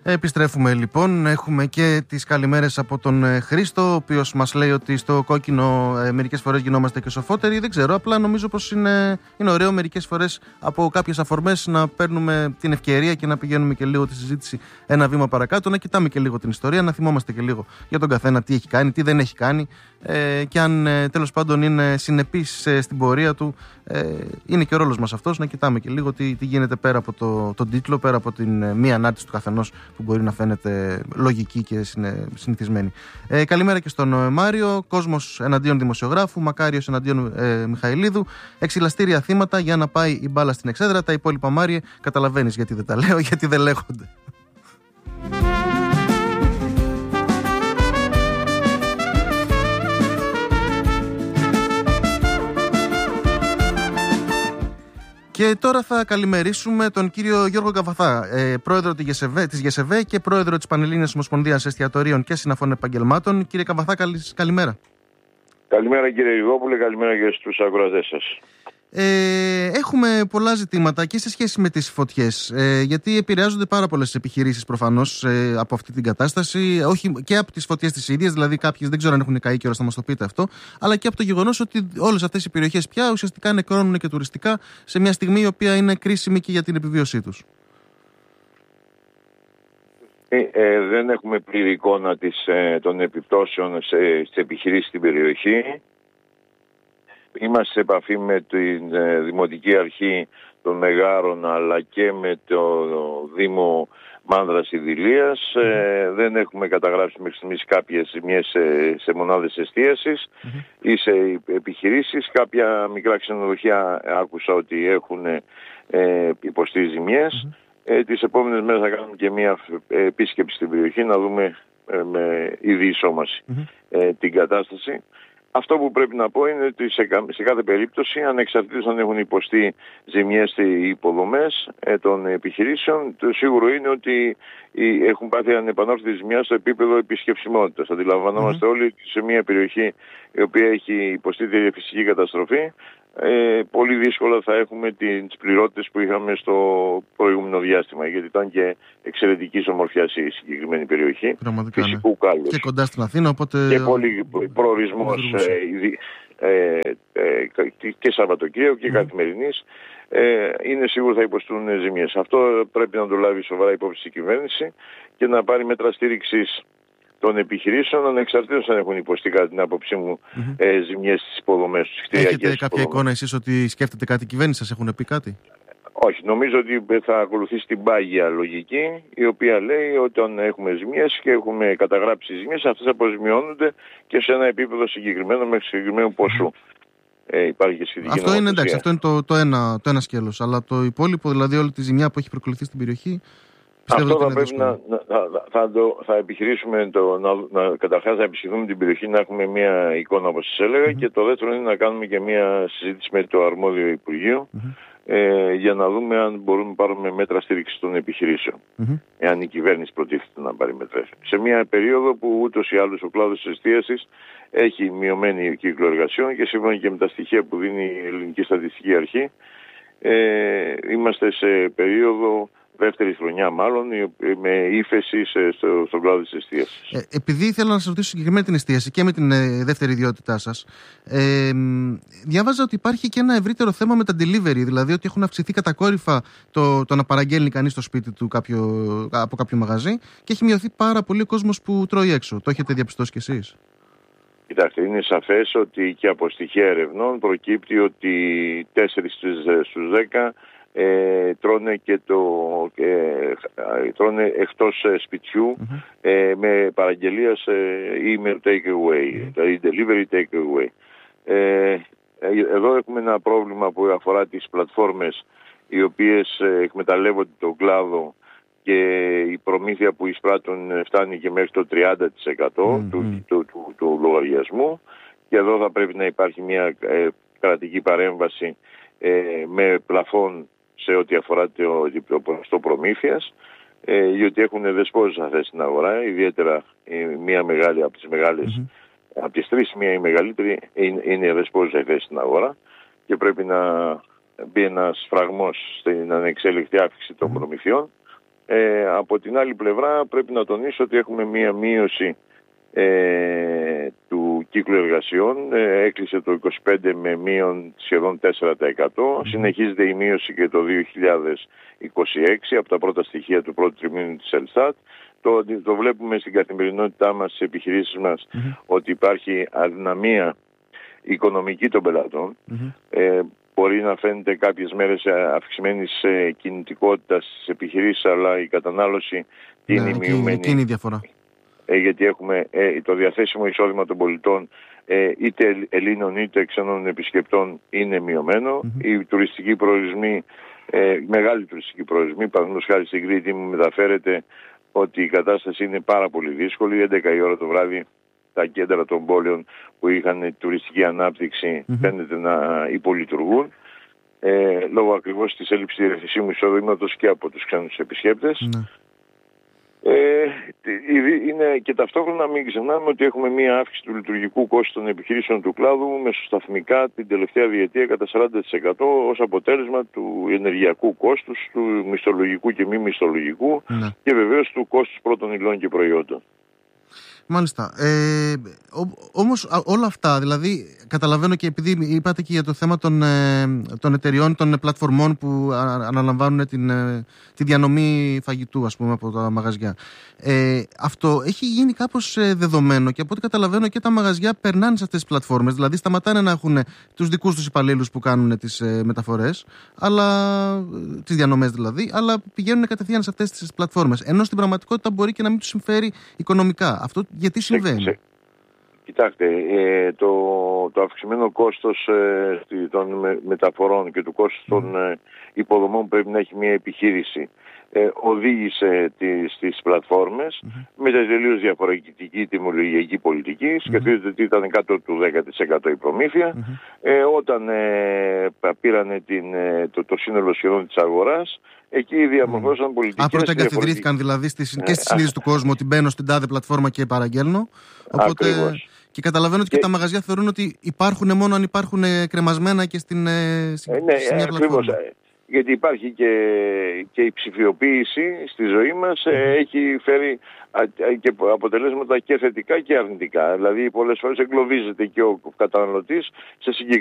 Επιστρέφουμε λοιπόν. Έχουμε και τις καλημέρες από τον Χρήστο, ο οποίος μας λέει ότι στο κόκκινο μερικές φορές γινόμαστε και σοφότεροι. Δεν ξέρω, απλά νομίζω πως είναι ωραίο μερικές φορές από κάποιες αφορμές να παίρνουμε την ευκαιρία και να πηγαίνουμε και λίγο τη συζήτηση ένα βήμα παρακάτω, να κοιτάμε και λίγο την ιστορία, να θυμόμαστε και λίγο για τον καθένα τι έχει κάνει, τι δεν έχει κάνει και αν τέλος πάντων είναι συνεπής στην πορεία του. Είναι και ο ρόλος μας αυτός να κοιτάμε και λίγο τι γίνεται πέρα από τον τίτλο, πέρα από την μία ανάρτηση του καθενός που μπορεί να φαίνεται λογική και συνηθισμένη. Καλημέρα και στον Μάριο. Κόσμος εναντίον δημοσιογράφου, Μακάριος εναντίον Μιχαηλίδου. Εξυλαστήρια θύματα για να πάει η μπάλα στην εξέδρα. Τα υπόλοιπα, Μάριε, καταλαβαίνεις γιατί δεν τα λέω, γιατί δεν λέγονται. Και τώρα θα καλημερίσουμε τον κύριο Γιώργο Καβαθά, πρόεδρο της ΓΕΣΕΒΕ και πρόεδρο της Πανελλήνιας Ομοσπονδίας Εστιατορίων και Συναφών Επαγγελμάτων. Κύριε Καβαθά, καλημέρα. Καλημέρα κύριε Ιγόπουλε, καλημέρα και στους ακροατές σας. Έχουμε πολλά ζητήματα και σε σχέση με τις φωτιές, γιατί επηρεάζονται πάρα πολλές επιχειρήσεις προφανώς από αυτή την κατάσταση, όχι και από τις φωτιές τις ίδιες, δηλαδή κάποιες δεν ξέρω αν έχουν καεί κιόλας, θα μας το πείτε αυτό, αλλά και από το γεγονός ότι όλες αυτές οι περιοχές πια ουσιαστικά νεκρώνουν και τουριστικά σε μια στιγμή η οποία είναι κρίσιμη και για την επιβίωσή τους. Δεν έχουμε πλήρη εικόνα των επιπτώσεων στις επιχειρήσεις στην περιοχή. Είμαστε σε επαφή με την Δημοτική Αρχή των Μεγάρων αλλά και με το Δήμο Μάνδρας Ιδηλίας. Δεν έχουμε καταγράψει μέχρι στιγμής κάποιες ζημιές σε μονάδες εστίασης ή σε επιχειρήσεις. Κάποια μικρά ξενοδοχεία άκουσα ότι έχουν υποστεί ζημιές. Τις επόμενες μέρες θα κάνουμε και μια επίσκεψη στην περιοχή να δούμε με ειδησόμαση την κατάσταση. Αυτό που πρέπει να πω είναι ότι σε κάθε περίπτωση, ανεξαρτήτως αν έχουν υποστεί ζημιές οι υποδομές των επιχειρήσεων, το σίγουρο είναι ότι έχουν πάθει ανεπανόρθωτη ζημιά στο επίπεδο επισκεψιμότητας. Αντιλαμβανόμαστε όλοι ότι σε μια περιοχή η οποία έχει υποστεί τη φυσική καταστροφή, πολύ δύσκολα θα έχουμε τις πληρότητες που είχαμε στο προηγούμενο διάστημα, γιατί ήταν και εξαιρετικής ομορφιάς η συγκεκριμένη περιοχή. Πραγματικά, φυσικού κάλους. Και κοντά στην Αθήνα, οπότε... Και πολύ προορισμός και Σαββατοκύριακο και καθημερινής. Είναι σίγουρο θα υποστούν ζημιές. Αυτό πρέπει να το λάβει σοβαρά υπόψη η κυβέρνηση και να πάρει μέτρα στήριξης των επιχειρήσεων, ανεξαρτήτως αν έχουν υποστεί κατά την άποψή μου ζημιές στις υποδομές τους. Έχετε κάποια εικόνα εσείς ότι σκέφτεται κάτι η κυβέρνηση, σας έχουν πει κάτι? Όχι, νομίζω ότι θα ακολουθήσει την πάγια λογική, η οποία λέει ότι όταν έχουμε ζημιές και έχουμε καταγράψει ζημιές, αυτές αποζημιώνονται και σε ένα επίπεδο συγκεκριμένο μέχρι συγκεκριμένου ποσού. Υπάρχει και σχετική αυτό είναι εντάξει, αυτό είναι το ένα σκέλος, αλλά το υπόλοιπο, δηλαδή όλη τη ζημιά που έχει προκληθεί στην περιοχή, αυτό θα πρέπει θα επιχειρήσουμε καταρχάς να επισκεφθούμε την περιοχή, να έχουμε μια εικόνα όπως σας έλεγα και το δεύτερο είναι να κάνουμε και μια συζήτηση με το αρμόδιο Υπουργείο για να δούμε αν μπορούμε να πάρουμε μέτρα στήριξης των επιχειρήσεων. Εάν η κυβέρνηση προτίθεται να πάρει μέτρα. Σε μια περίοδο που ούτως ή άλλως ο κλάδος της εστίασης έχει μειωμένη κύκλο εργασιών και σύμφωνα και με τα στοιχεία που δίνει η Ελληνική Στατιστική Αρχή, είμαστε σε περίοδο δεύτερη χρονιά μάλλον, με ύφεση στον κλάδο της εστίασης. Επειδή ήθελα να σας ρωτήσω συγκεκριμένα την εστίαση και με την δεύτερη ιδιότητά σας, διάβαζα ότι υπάρχει και ένα ευρύτερο θέμα με τα delivery, δηλαδή ότι έχουν αυξηθεί κατακόρυφα το να παραγγέλνει κανείς στο σπίτι του από κάποιο μαγαζί και έχει μειωθεί πάρα πολύ ο κόσμος που τρώει έξω. Το έχετε διαπιστώσει κι εσείς? Κοιτάξτε, είναι σαφές ότι και από στοιχεία ερευνών προκύπτει ότι 4 στους 10 τρώνε τρώνε εκτός σπιτιού με παραγγελίας ή με take away, δηλαδή delivery take away. Εδώ έχουμε ένα πρόβλημα που αφορά τις πλατφόρμες οι οποίες εκμεταλλεύονται τον κλάδο και η προμήθεια που εισπράττουν φτάνει και μέχρι το 30% του λογαριασμού και εδώ θα πρέπει να υπάρχει μια κρατική παρέμβαση με πλαφόν σε ό,τι αφορά το ποσοστό προμήθειας, γιατί έχουν δεσπόζουσα θέση στην αγορά, ιδιαίτερα μια μεγάλη από τις μεγάλες, από τις τρεις μία η μεγαλύτερη είναι δεσπόζουσα θέση στην αγορά και πρέπει να μπει ένας φραγμός στην ανεξέλεκτη αύξηση των προμηθειών Από την άλλη πλευρά πρέπει να τονίσω ότι έχουμε μία μείωση του κύκλου εργασιών. Έκλεισε το 25 με μείον σχεδόν 4%. Συνεχίζεται η μείωση και το 2026 από τα πρώτα στοιχεία του πρώτου τριμήνου της Ελστάτ. Το βλέπουμε στην καθημερινότητά μας, στις επιχειρήσεις μας, ότι υπάρχει αδυναμία οικονομική των πελατών. Μπορεί να φαίνεται κάποιες μέρες αυξημένης κινητικότητας στις επιχειρήσεις, αλλά η κατανάλωση είναι μειωμένη. Εκείνη η διαφορά. Γιατί έχουμε το διαθέσιμο εισόδημα των πολιτών, είτε Ελλήνων είτε ξένων επισκεπτών, είναι μειωμένο. Οι τουριστικοί προορισμοί, μεγάλοι τουριστικοί προορισμοί, παραδείγματος χάρη στην Κρήτη, μου μεταφέρεται ότι η κατάσταση είναι πάρα πολύ δύσκολη. 11 η ώρα το βράδυ τα κέντρα των πόλεων που είχαν τουριστική ανάπτυξη φαίνεται να υπολειτουργούν, λόγω ακριβώς της έλλειψης διαθεσίμου εισοδήματος και από τους ξένους επισκέπτες. Είναι και ταυτόχρονα μην ξεχνάμε ότι έχουμε μία αύξηση του λειτουργικού κόστου των επιχειρήσεων του κλάδου μεσοσταθμικά την τελευταία διετία κατά 40% ως αποτέλεσμα του ενεργειακού κόστους, του μισθολογικού και μη μισθολογικού και βεβαίως του κόστους πρώτων υλών και προϊόντων. Μάλιστα. Όμως όλα αυτά, δηλαδή καταλαβαίνω, και επειδή είπατε και για το θέμα των εταιριών, των πλατφορμών που αναλαμβάνουν τη διανομή φαγητού, ας πούμε, από τα μαγαζιά. Αυτό έχει γίνει κάπως δεδομένο και από ό,τι καταλαβαίνω και τα μαγαζιά περνάνε σε αυτές τις πλατφόρμες. Δηλαδή σταματάνε να έχουν τους δικούς τους υπαλλήλους που κάνουν τις μεταφορές, τις διανομές δηλαδή, αλλά πηγαίνουν κατευθείαν σε αυτές τις πλατφόρμες. Ενώ στην πραγματικότητα μπορεί και να μην τους συμφέρει οικονομικά. Αυτό γιατί συμβαίνει? Κοιτάξτε, το αυξημένο κόστος των μεταφορών και του κόστος των υποδομών που πρέπει να έχει μια επιχείρηση οδήγησε στις πλατφόρμες με τα τελείως διαφορετική τιμολογιακή πολιτική. Σκεφτείτε ότι ήταν κάτω του 10% η προμήθεια. Όταν πήρανε το σύνολο σχεδόν της αγοράς, εκεί διαμορφώσαν πολιτικές. Πρώτα εγκαθιδρύθηκαν δηλαδή και στη συνείδηση του κόσμου ότι μπαίνω στην τάδε πλατφόρμα και παραγγέλνω. Οπότε, και καταλαβαίνω ότι και τα μαγαζιά θεωρούν ότι υπάρχουν μόνο αν υπάρχουν κρεμασμένα και στην μια πλατφόρμα. Γιατί υπάρχει και η ψηφιοποίηση στη ζωή μας, έχει φέρει και αποτελέσματα και θετικά και αρνητικά. Δηλαδή πολλές φορές εγκλωβίζεται και ο καταναλωτής σε συγκεκριμένα